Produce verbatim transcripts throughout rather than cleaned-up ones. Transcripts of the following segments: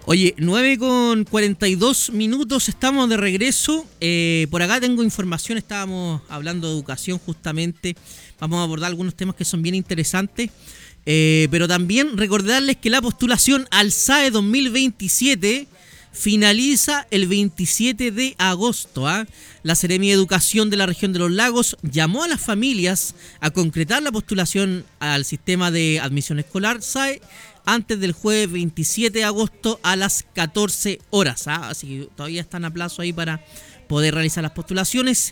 Oye, nueve con cuarenta y dos minutos, estamos de regreso. Eh, por acá tengo información, estábamos hablando de educación justamente. Vamos a abordar algunos temas que son bien interesantes. Eh, pero también recordarles que la postulación al S A E dos mil veintisiete finaliza el veintisiete de agosto. ¿eh? La Seremi de Educación de la Región de los Lagos llamó a las familias a concretar la postulación al sistema de admisión escolar S A E antes del jueves veintisiete de agosto a las catorce horas. ¿eh? Así que todavía están a plazo ahí para poder realizar las postulaciones.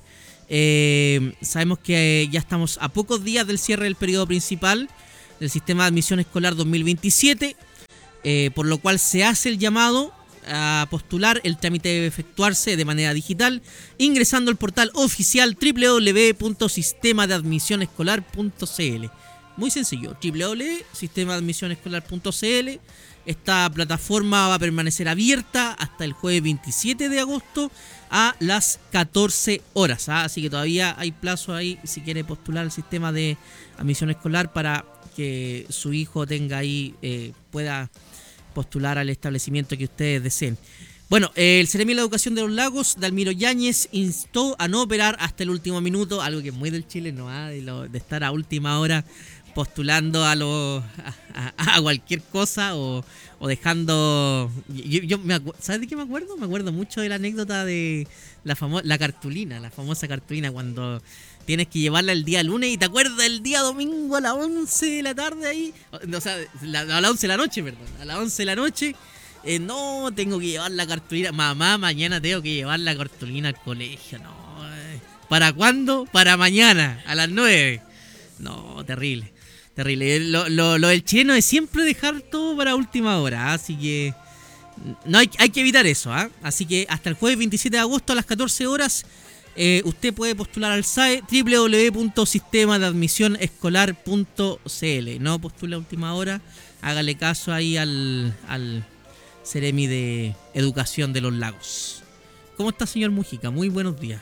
Eh, sabemos que ya estamos a pocos días del cierre del periodo principal del sistema de admisión escolar dos mil veintisiete, eh, por lo cual se hace el llamado a postular. El trámite debe efectuarse de manera digital ingresando al portal oficial doble u doble u doble u punto sistema de admisión escolar punto c l. Muy sencillo, doble u doble u doble u punto sistema de admisión escolar punto c l. Esta plataforma va a permanecer abierta hasta el jueves veintisiete de agosto a las catorce horas. ¿ah? Así que todavía hay plazo ahí si quiere postular al sistema de admisión escolar para que su hijo tenga ahí, eh, pueda postular al establecimiento que ustedes deseen. Bueno, eh, el Seremi de la Educación de los Lagos, Dalmiro Yáñez, instó a no operar hasta el último minuto, algo que es muy del Chile, ¿no? ¿ah? De, lo, de estar a última hora postulando a, lo, a, a, a cualquier cosa o, o dejando... Yo, yo me acu- ¿Sabes de qué me acuerdo? Me acuerdo mucho de la anécdota de la, famo- la cartulina, la famosa cartulina, cuando tienes que llevarla el día lunes y te acuerdas el día domingo a las once de la tarde ahí, o sea, la, a las once de la noche, perdón, a las once de la noche, eh, no, tengo que llevar la cartulina, mamá, mañana tengo que llevar la cartulina al colegio, no, eh. ¿Para cuándo? Para mañana, a las nueve. No, terrible. Terrible. Lo, lo, lo del chileno es siempre dejar todo para última hora, ¿eh? Así que no hay, hay que evitar eso. ¿eh? Así que hasta el jueves veintisiete de agosto a las catorce horas eh, usted puede postular al S A E doble u doble u doble u punto sistema de admisión escolar punto c l. No postule a última hora, hágale caso ahí al, al Seremi de Educación de los Lagos. ¿Cómo está, señor Mujica? Muy buenos días.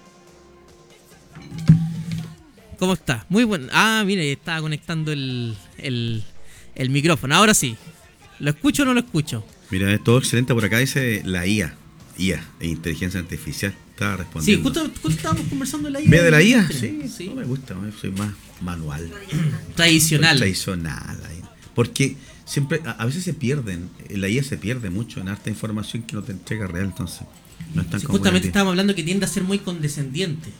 ¿Cómo está? Muy bueno. Ah, mire, estaba conectando el, el, el micrófono. Ahora sí. ¿Lo escucho o no lo escucho? Mira, es todo excelente. Por acá dice la I A. I A, inteligencia artificial. Estaba respondiendo. Sí, justo, justo estábamos conversando de la I A. ¿Ve de la I A? Sí, sí. No me gusta. Soy más manual. Tradicional. Soy tradicional. Porque siempre, a, a veces se pierden. La I A se pierde mucho en harta información que no te entrega real. Entonces, no es tan Sí, como justamente estábamos hablando que tiende a ser muy condescendiente.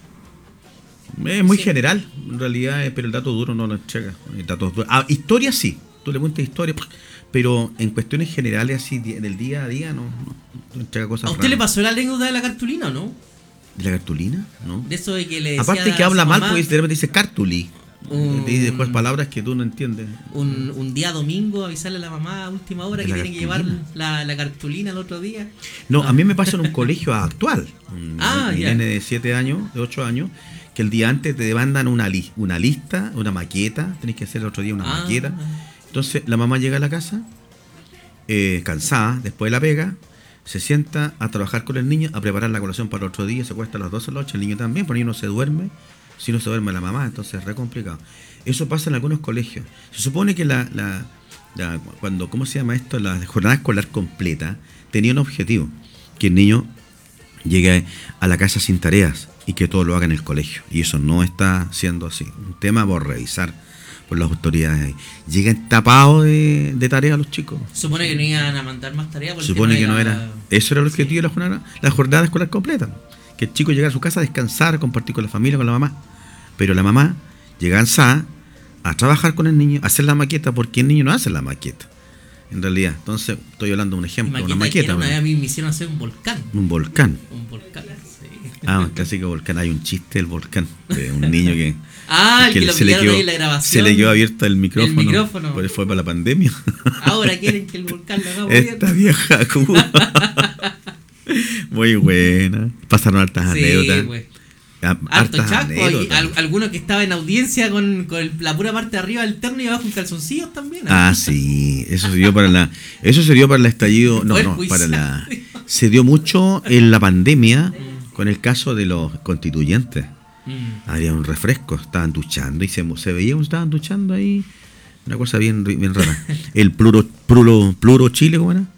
Es muy sí. general, en realidad, pero el dato duro no lo entrega. El dato duro. Ah, historia sí, tú le cuentas historia, pero en cuestiones generales así del día a día no, no, no entrega cosas. ¿A usted raras. le pasó la anécdota de la cartulina o no? ¿De la cartulina? No. De eso de que le decía Aparte que a habla su mal mamá, porque de repente dice cartuli. Un- Y después palabras que tú no entiendes. un, un día domingo avisarle a la mamá a última hora ¿De que la tiene que llevar cartulina? la, la cartulina el otro día. No, a mí me pasa en un colegio actual. Un, Ah, un ya. nene de siete años, de ocho años, que el día antes te mandan una, li- una lista, una maqueta. Tenés que hacer el otro día una Ah. maqueta. Entonces la mamá llega a la casa, eh, cansada, después de la pega, se sienta a trabajar con el niño, a preparar la colación para el otro día, se acuesta a las doce de la noche, el niño también, porque el niño no se duerme, si no se duerme la mamá, entonces es re complicado. Eso pasa en algunos colegios. Se supone que la, la, la cuando, ¿cómo se llama esto? La jornada escolar completa tenía un objetivo, que el niño llegue a la casa sin tareas y que todo lo haga en el colegio. Y eso no está siendo así. Un tema por revisar por las autoridades. Llegan tapados de, de tareas los chicos. Supone que no iban a mandar más tareas. Se supone que no era. Eso era el objetivo de la jornada, la jornada escolar completa. Que el chico llegara a su casa a descansar, compartir con la familia, con la mamá. Pero la mamá llega cansada a trabajar con el niño, a hacer la maqueta, porque el niño no hace la maqueta. En realidad, entonces estoy hablando de un ejemplo, una maqueta. Una vez a mí me hicieron hacer un volcán. Un volcán. Un volcán, sí. Ah, un clásico volcán. Hay un chiste del volcán. De un niño que. Ah, el que, lo se le pillaron quedó, ahí en la grabación. se le quedó abierto el micrófono. El micrófono. Pues fue para la pandemia. Ahora quieren que el volcán lo hagamos bien. Esta vieja Cuba. Muy buena. Pasaron hartas Sí, anécdotas. pues. A- Harto hartas chasco. Y anécdotas. al- alguno que estaba en audiencia con, con el- la pura parte de arriba del terno y abajo con calzoncillos también. ¿no? Ah, sí, eso se dio para la, eso se dio para el estallido, no, Fue no, juicio. para la, se dio mucho en la pandemia con el caso de los constituyentes. Mm. Había un refresco, estaban duchando y se, se veía que estaban duchando ahí, una cosa bien, bien rara. El pluro, pluro, pluro Chile, ¿cómo era?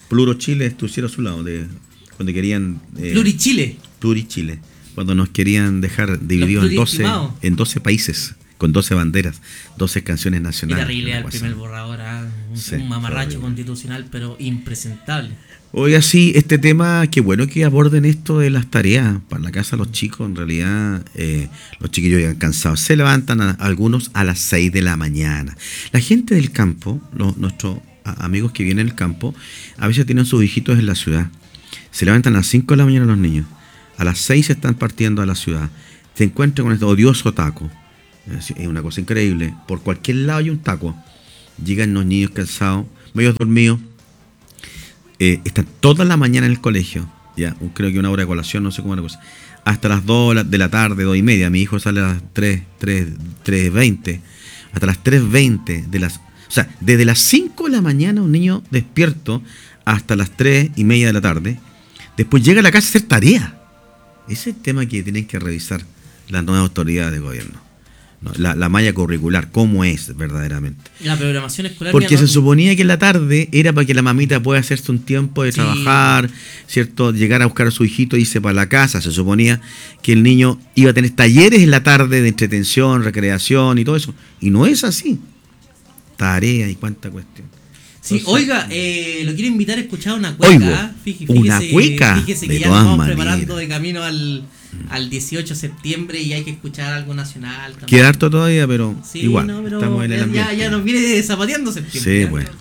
Pluro Chile estuvieron a su lado, de, cuando querían... Eh, Plurichile. Plurichile. Cuando nos querían dejar divididos en doce, en doce países, con doce banderas, doce canciones nacionales. Era terrible el primer borrador, ¿eh? un, Sí, un mamarracho horrible. constitucional, pero impresentable. Oiga, sí, este tema, qué bueno que aborden esto de las tareas para la casa de los chicos. En realidad, eh, los chiquillos llegan cansados. Se levantan a, algunos a las seis de la mañana. La gente del campo, los, nuestros a, amigos que vienen del campo, a veces tienen sus hijitos en la ciudad. Se levantan a las cinco de la mañana los niños. A las seis están partiendo a la ciudad. Se encuentran con este odioso taco. Es, es una cosa increíble. Por cualquier lado hay un taco. Llegan los niños cansados, medio dormidos. Eh, están toda la mañana en el colegio, ya, creo que una hora de colación, no sé cómo es la cosa, hasta las dos de la tarde, dos y media. Mi hijo sale a las tres, tres, tres veinte, hasta las tres veinte de las, o sea, desde las cinco de la mañana un niño despierto hasta las tres y media de la tarde. Después llega a la casa a hacer tarea. Ese es el tema que tienen que revisar las nuevas autoridades de gobierno. No, la, la malla curricular, cómo es verdaderamente. La programación escolar. Porque se suponía que en la tarde era para que la mamita pueda hacerse un tiempo de Sí. trabajar, ¿cierto? Llegar a buscar a su hijito y irse para la casa. Se suponía que el niño iba a tener talleres en la tarde de entretención, recreación y todo eso. Y no es así. Tarea y cuánta cuestión. Sí, Entonces, oiga, eh, lo quiero invitar a escuchar una cueca. Oigo, ¿eh? Fíjese, una fíjese, cueca, Fíjese de que ya todas nos vamos maneras. preparando de camino al, al dieciocho de septiembre y hay que escuchar algo nacional también. queda harto todavía, pero Sí, igual, no, pero estamos en el ya, ambiente. ya nos viene zapateando septiembre. Sí, ¿eh? pues.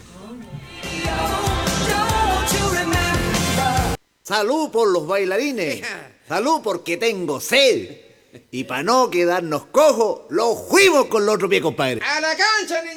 Salud por los bailarines. Salud porque tengo sed. Y para no quedarnos cojos, los fuimos con el otro pie, compadre. ¡A la cancha, niña!